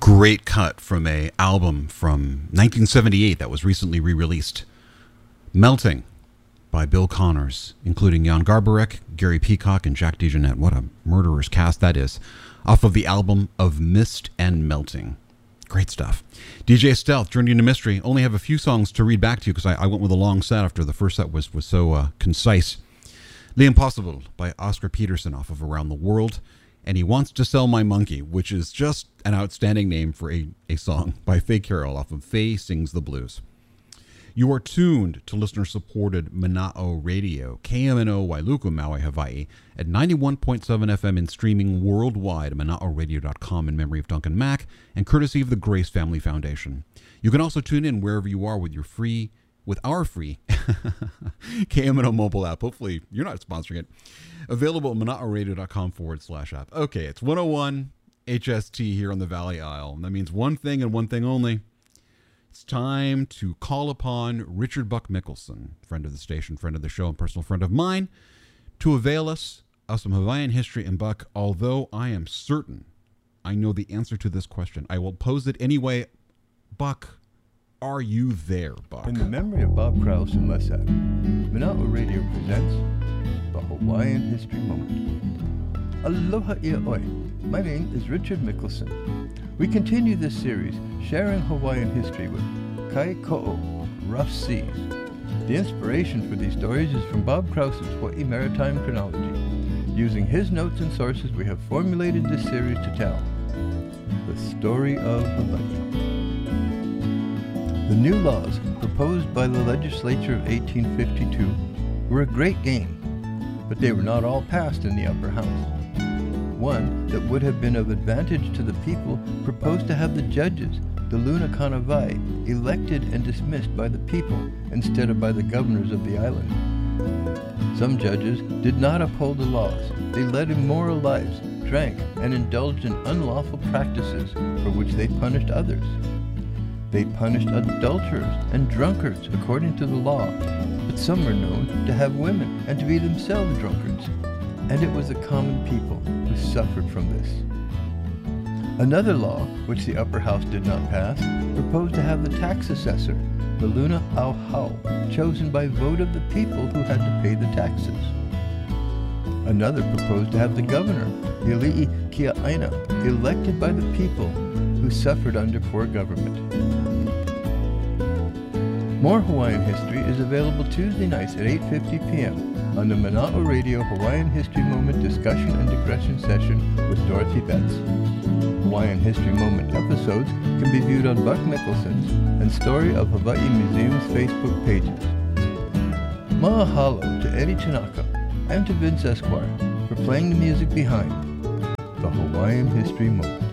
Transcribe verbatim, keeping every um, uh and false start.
great cut from a album from nineteen seventy-eight that was recently re-released. Melting by Bill Connors, including Jan Garbarek, Gary Peacock, and Jack DeJohnette. What a murderer's cast that is. Off of the album Of Mist and Melting. Great stuff. D J Stealth, Journey into Mystery. Only have a few songs to read back to you because I, I went with a long set after the first set was, was so uh, concise. The Impossible by Oscar Peterson off of Around the World. And He Wants to Sell My Monkey, which is just an outstanding name for a, a song by Faye Carroll off of Faye Sings the Blues. You are tuned to listener-supported Mana'o Radio, K M N O Wailuku, Maui, Hawaii, at ninety-one point seven F M and streaming worldwide at mana'o radio dot com in memory of Duncan Mack and courtesy of the Grace Family Foundation. You can also tune in wherever you are with your free, with our free K M N O mobile app. Hopefully, you're not sponsoring it. Available at mana'o radio dot com forward slash app. Okay, it's one oh one H S T here on the Valley Isle. And that means one thing and one thing only. It's time to call upon Richard Buck Mickelson, friend of the station, friend of the show, and personal friend of mine, to avail us of some Hawaiian history. And Buck, although I am certain I know the answer to this question, I will pose it anyway. Buck, are you there, Buck? In the memory of Bob Krause and Les Adams, Mana'o Radio presents the Hawaiian History Moment. Aloha ia oi. My name is Richard Mickelson. We continue this series sharing Hawaiian history with Kai Ko'o, Rough Seas. The inspiration for these stories is from Bob Krause's Hawaii Maritime Chronology. Using his notes and sources, we have formulated this series to tell the story of Hawaii. The new laws proposed by the legislature of eighteen fifty-two were a great gain, but they were not all passed in the upper house. One that would have been of advantage to the people proposed to have the judges, the Luna Kanawai, elected and dismissed by the people instead of by the governors of the island. Some judges did not uphold the laws. They led immoral lives, drank, and indulged in unlawful practices for which they punished others. They punished adulterers and drunkards according to the law, but some were known to have women and to be themselves drunkards. And it was the common people who suffered from this. Another law, which the upper house did not pass, proposed to have the tax assessor, the Luna Auhau, chosen by vote of the people who had to pay the taxes. Another proposed to have the governor, Ili'i Kia'aina, elected by the people who suffered under poor government. More Hawaiian history is available Tuesday nights at eight fifty p.m. on the Mana'o Radio Hawaiian History Moment discussion and digression session with Dorothy Betts. Hawaiian History Moment episodes can be viewed on Buck Mickelson's and Story of Hawaii Museum's Facebook pages. Mahalo to Eddie Tanaka and to Vince Esquire for playing the music behind the Hawaiian History Moment.